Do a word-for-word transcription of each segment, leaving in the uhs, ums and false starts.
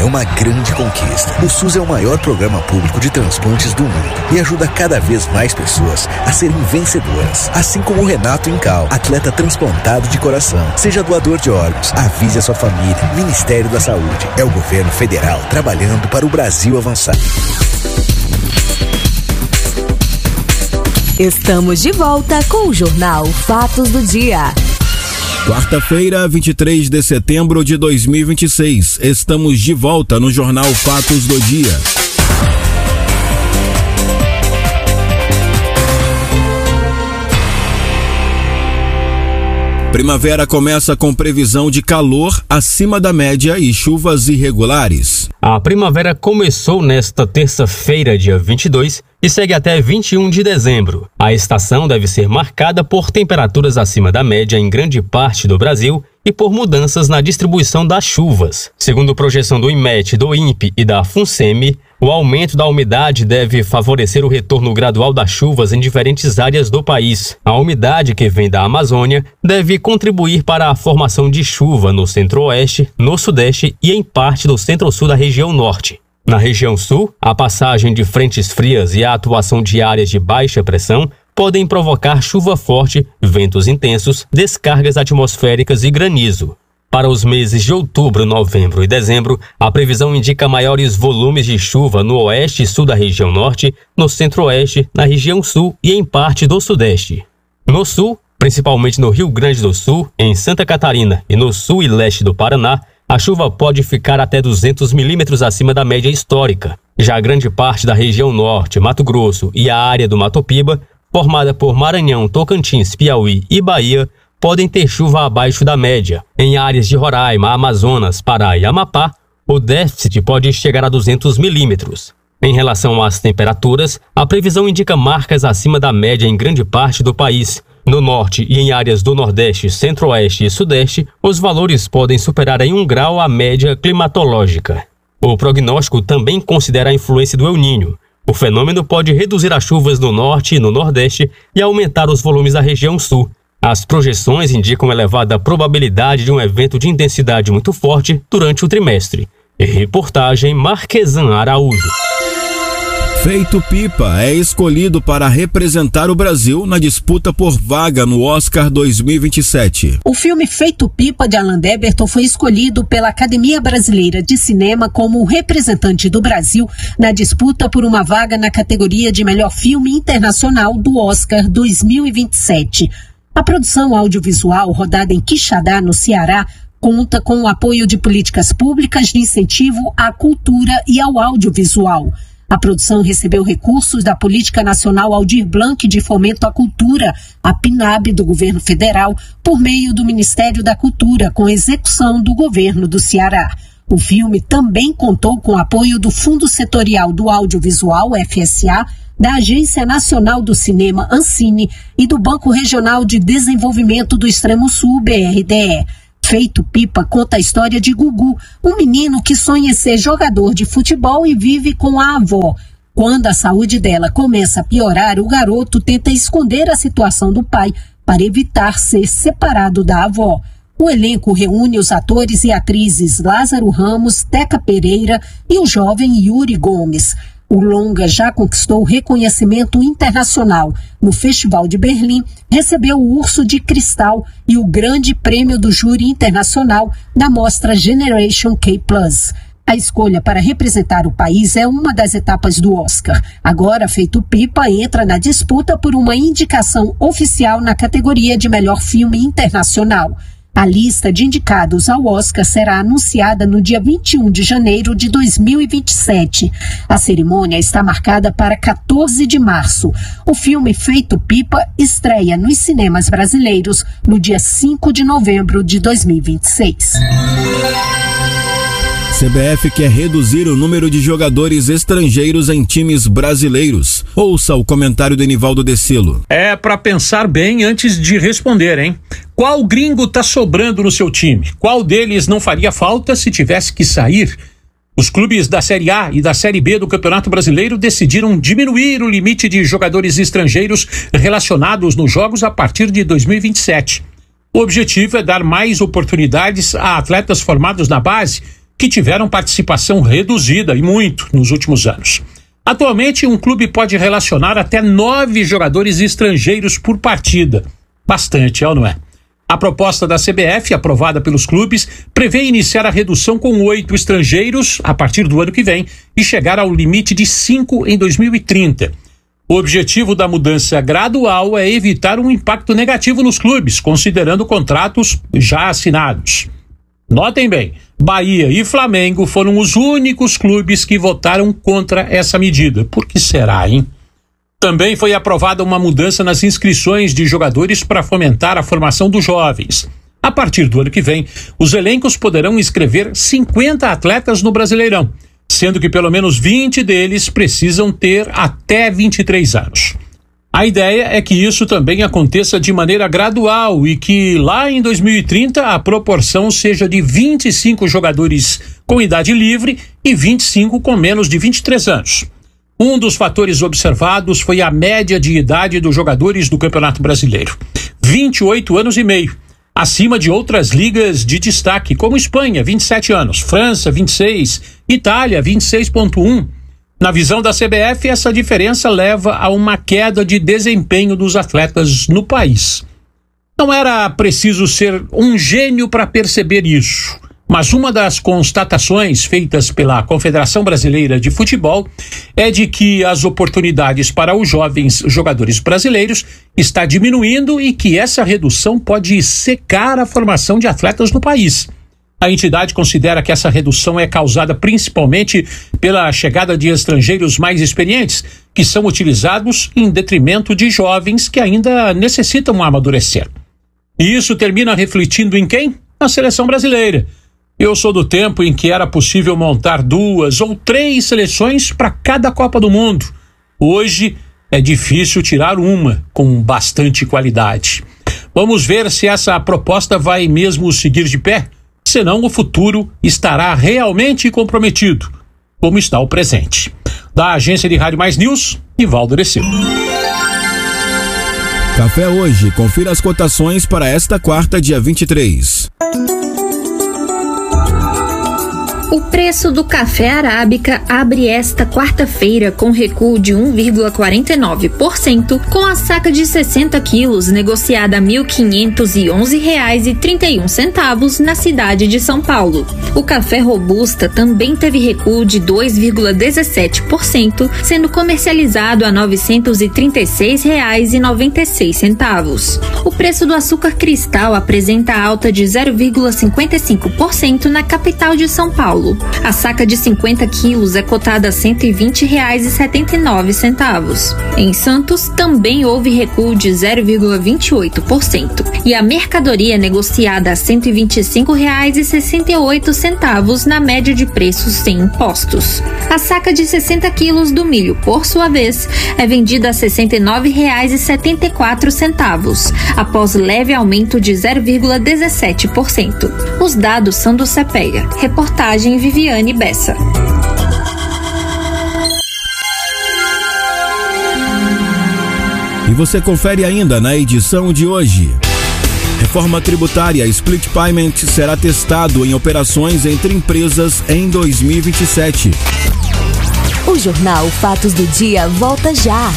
uma grande conquista. O SUS é o maior programa público de transplantes do mundo e ajuda cada vez mais pessoas a serem vencedoras. Assim como o Renato Incal, atleta transplantado de coração. Seja doador de órgãos, avise a sua família. Ministério da Saúde. É o governo federal trabalhando para o Brasil avançar. Estamos de volta com o Jornal Fatos do Dia. Quarta-feira, vinte e três de setembro de dois mil e vinte e seis. Estamos de volta no Jornal Fatos do Dia. Primavera começa com previsão de calor acima da média e chuvas irregulares. A primavera começou nesta terça-feira, dia vinte e dois, e segue até vinte e um de dezembro. A estação deve ser marcada por temperaturas acima da média em grande parte do Brasil e por mudanças na distribuição das chuvas. Segundo projeção do IMET, do INPE e da FUNSEMI, o aumento da umidade deve favorecer o retorno gradual das chuvas em diferentes áreas do país. A umidade que vem da Amazônia deve contribuir para a formação de chuva no centro-oeste, no sudeste e em parte do centro-sul da região norte. Na região sul, a passagem de frentes frias e a atuação de áreas de baixa pressão podem provocar chuva forte, ventos intensos, descargas atmosféricas e granizo. Para os meses de outubro, novembro e dezembro, a previsão indica maiores volumes de chuva no oeste e sul da região norte, no centro-oeste, na região sul e em parte do sudeste. No sul, principalmente no Rio Grande do Sul, em Santa Catarina e no sul e leste do Paraná, a chuva pode ficar até duzentos milímetros acima da média histórica. Já grande parte da região norte, Mato Grosso e a área do Mato Piba, formada por Maranhão, Tocantins, Piauí e Bahia, podem ter chuva abaixo da média. Em áreas de Roraima, Amazonas, Pará e Amapá, o déficit pode chegar a duzentos milímetros. Em relação às temperaturas, a previsão indica marcas acima da média em grande parte do país. No norte e em áreas do Nordeste, Centro-Oeste e Sudeste, os valores podem superar em um grau a média climatológica. O prognóstico também considera a influência do El Niño. O fenômeno pode reduzir as chuvas no Norte e no Nordeste e aumentar os volumes da região Sul. As projeções indicam elevada probabilidade de um evento de intensidade muito forte durante o trimestre. Reportagem Marquesan Araújo. Feito Pipa é escolhido para representar o Brasil na disputa por vaga no Oscar dois mil e vinte e sete. O filme Feito Pipa, de Alan Deberton, foi escolhido pela Academia Brasileira de Cinema como representante do Brasil na disputa por uma vaga na categoria de melhor filme internacional do Oscar dois mil e vinte e sete. A produção audiovisual, rodada em Quixadá, no Ceará, conta com o apoio de políticas públicas de incentivo à cultura e ao audiovisual. A produção recebeu recursos da Política Nacional Aldir Blanc de Fomento à Cultura, a PNAB, do governo federal, por meio do Ministério da Cultura, com execução do governo do Ceará. O filme também contou com o apoio do Fundo Setorial do Audiovisual, F S A, da Agência Nacional do Cinema, Ancine, e do Banco Regional de Desenvolvimento do Extremo Sul, B R D E. Feito Pipa conta a história de Gugu, um menino que sonha ser jogador de futebol e vive com a avó. Quando a saúde dela começa a piorar, o garoto tenta esconder a situação do pai para evitar ser separado da avó. O elenco reúne os atores e atrizes Lázaro Ramos, Teca Pereira e o jovem Yuri Gomes. O longa já conquistou reconhecimento internacional. No Festival de Berlim, recebeu o Urso de Cristal e o Grande Prêmio do Júri Internacional da mostra Generation K plus. A escolha para representar o país é uma das etapas do Oscar. Agora, Feito Pipa entra na disputa por uma indicação oficial na categoria de melhor filme internacional. A lista de indicados ao Oscar será anunciada no dia vinte e um de janeiro de dois mil e vinte e sete. A cerimônia está marcada para quatorze de março. O filme Feito Pipa estreia nos cinemas brasileiros no dia cinco de novembro de dois mil e vinte e seis. C B F quer reduzir o número de jogadores estrangeiros em times brasileiros. Ouça o comentário do Enivaldo Decilo. É para pensar bem antes de responder, hein? Qual gringo tá sobrando no seu time? Qual deles não faria falta se tivesse que sair? Os clubes da Série A e da Série B do Campeonato Brasileiro decidiram diminuir o limite de jogadores estrangeiros relacionados nos jogos a partir de dois mil e vinte e sete. O objetivo é dar mais oportunidades a atletas formados na base que tiveram participação reduzida e muito nos últimos anos. Atualmente, um clube pode relacionar até nove jogadores estrangeiros por partida. Bastante, é ou não é? A proposta da C B F, aprovada pelos clubes, prevê iniciar a redução com oito estrangeiros a partir do ano que vem e chegar ao limite de cinco em dois mil e trinta. O objetivo da mudança gradual é evitar um impacto negativo nos clubes, considerando contratos já assinados. Notem bem, Bahia e Flamengo foram os únicos clubes que votaram contra essa medida. Por que será, hein? Também foi aprovada uma mudança nas inscrições de jogadores para fomentar a formação dos jovens. A partir do ano que vem, os elencos poderão inscrever cinquenta atletas no Brasileirão, sendo que pelo menos vinte deles precisam ter até vinte e três anos. A ideia é que isso também aconteça de maneira gradual e que lá em dois mil e trinta a proporção seja de vinte e cinco jogadores com idade livre e vinte e cinco com menos de vinte e três anos. Um dos fatores observados foi a média de idade dos jogadores do Campeonato Brasileiro, vinte e oito anos e meio, acima de outras ligas de destaque, como Espanha, vinte e sete anos, França, vinte e seis, Itália, vinte e seis vírgula um. Na visão da C B F, essa diferença leva a uma queda de desempenho dos atletas no país. Não era preciso ser um gênio para perceber isso, mas uma das constatações feitas pela Confederação Brasileira de Futebol é de que as oportunidades para os jovens jogadores brasileiros está diminuindo e que essa redução pode secar a formação de atletas no país. A entidade considera que essa redução é causada principalmente pela chegada de estrangeiros mais experientes, que são utilizados em detrimento de jovens que ainda necessitam amadurecer. E isso termina refletindo em quem? Na seleção brasileira. Eu sou do tempo em que era possível montar duas ou três seleções para cada Copa do Mundo. Hoje é difícil tirar uma com bastante qualidade. Vamos ver se essa proposta vai mesmo seguir de pé. Senão o futuro estará realmente comprometido, como está o presente. Da Agência de Rádio Mais News, Ivaldo Ereceu. Café Hoje, confira as cotações para esta quarta, dia vinte e três. O preço do café arábica abre esta quarta-feira com recuo de um vírgula quarenta e nove por cento, com a saca de sessenta quilos negociada a mil quinhentos e onze reais e trinta e um centavos na cidade de São Paulo. O café robusta também teve recuo de dois vírgula dezessete por cento, sendo comercializado a novecentos e trinta e seis reais e noventa e seis centavos. O preço do açúcar cristal apresenta alta de zero vírgula cinquenta e cinco por cento na capital de São Paulo. A saca de cinquenta quilos é cotada a cento e vinte reais e setenta e nove centavos. Em Santos, também houve recuo de zero vírgula vinte e oito por cento. E a mercadoria negociada a cento e vinte e cinco reais e sessenta e oito centavos na média de preços sem impostos. A saca de sessenta quilos do milho, por sua vez, é vendida a sessenta e nove reais e setenta e quatro centavos, após leve aumento de zero vírgula dezessete por cento. Os dados são do CEPEA. Reportagem Viviane Bessa. E você confere ainda na edição de hoje. Reforma tributária Split Payment será testado em operações entre empresas em dois mil e vinte e sete. O Jornal Fatos do Dia volta já.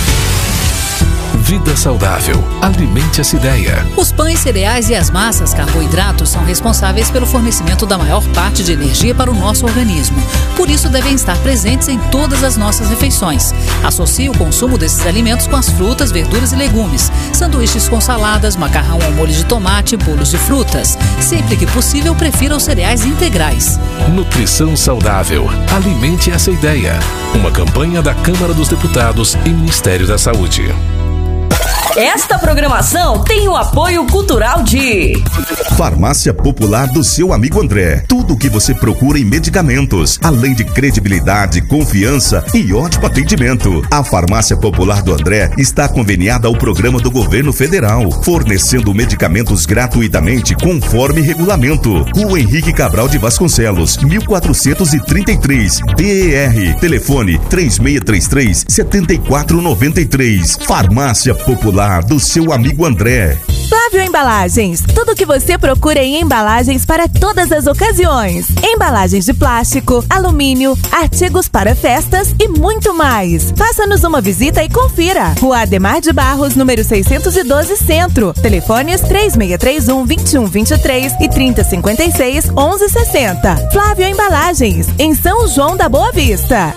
Vida saudável. Alimente essa ideia. Os pães, cereais e as massas, carboidratos, são responsáveis pelo fornecimento da maior parte de energia para o nosso organismo. Por isso, devem estar presentes em todas as nossas refeições. Associe o consumo desses alimentos com as frutas, verduras e legumes. Sanduíches com saladas, macarrão ao molho de tomate, bolos de frutas. Sempre que possível, prefira os cereais integrais. Nutrição saudável. Alimente essa ideia. Uma campanha da Câmara dos Deputados e Ministério da Saúde. Esta programação tem o apoio cultural de Farmácia Popular do seu amigo André. Tudo o que você procura em medicamentos, além de credibilidade, confiança e ótimo atendimento. A Farmácia Popular do André está conveniada ao programa do governo federal, fornecendo medicamentos gratuitamente conforme regulamento. Rua Henrique Cabral de Vasconcelos, mil quatrocentos e trinta e três, B E R. Telefone três seis três três, sete quatro nove três. Farmácia Popular Popular do seu amigo André. Flávio Embalagens, tudo que você procura em embalagens para todas as ocasiões. Embalagens de plástico, alumínio, artigos para festas e muito mais. Faça-nos uma visita e confira. Rua Ademar de Barros, número seiscentos e doze, Centro. Telefones três seis três um, dois um dois três e trinta cinquenta e seis, onze sessenta. Flávio Embalagens, em São João da Boa Vista.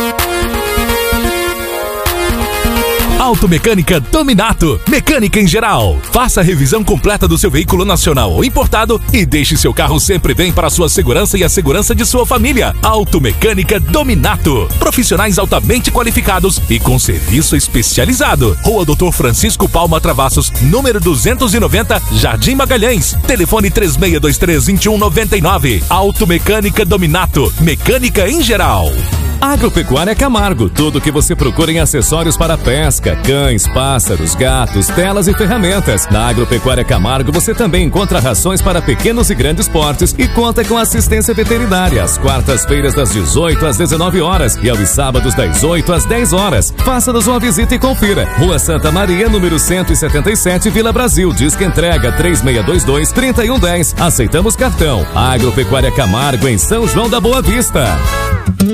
Automecânica Dominato, mecânica em geral. Faça a revisão completa do seu veículo nacional ou importado e deixe seu carro sempre bem para a sua segurança e a segurança de sua família. Automecânica Dominato, profissionais altamente qualificados e com serviço especializado. Rua doutor Francisco Palma Travassos, número duzentos e noventa, Jardim Magalhães. Telefone três seis dois três, dois um nove nove. Automecânica Dominato, mecânica em geral. Agropecuária Camargo, tudo o que você procura em acessórios para pesca, cães, pássaros, gatos, telas e ferramentas. Na Agropecuária Camargo você também encontra rações para pequenos e grandes portes e conta com assistência veterinária às quartas-feiras das dezoito às dezenove horas e aos sábados das oito às dez horas. Faça-nos uma visita e confira. Rua Santa Maria, número cento e setenta e sete, Vila Brasil. Disque entrega três seis dois dois, três um um zero. Aceitamos cartão. Agropecuária Camargo em São João da Boa Vista.